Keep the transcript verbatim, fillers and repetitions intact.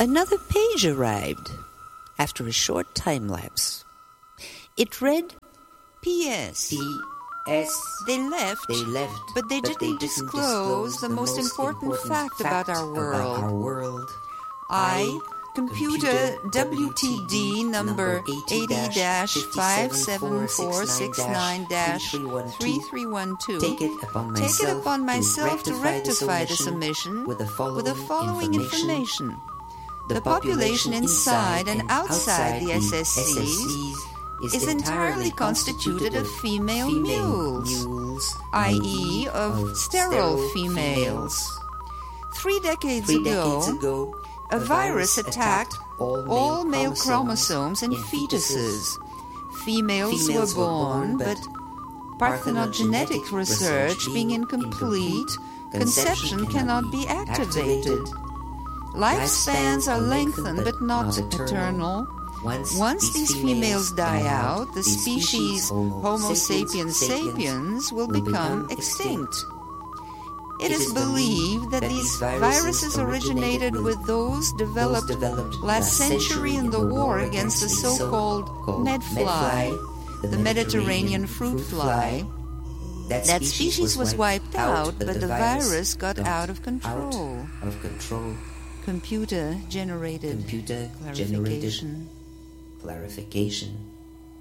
Another page arrived after a short time lapse. It read, P S P S They left, They left, but they but didn't they didn't disclose the most important fact about our world. Our world. I, computer W T D number eighty dash five seven four six nine dash three three one two, Take it upon myself, take it upon myself to rectify this omission with the following, with the following information. information. The population inside and outside the S S Cs is entirely constituted of female mules, mules that is of sterile females. Three decades Three ago, decades ago, a virus attacked all male chromosomes and fetuses. Females were born, but parthenogenetic research being incomplete, conception cannot be activated. Lifespans are lengthened but not eternal. Once these females die out, the species Homo sapiens sapiens will become extinct. It is believed that these viruses originated with those developed last century in the war against the so-called medfly, the Mediterranean fruit fly. That species was wiped out, but the virus got out of control. Of control. Computer generated Computer clarification. Clarification.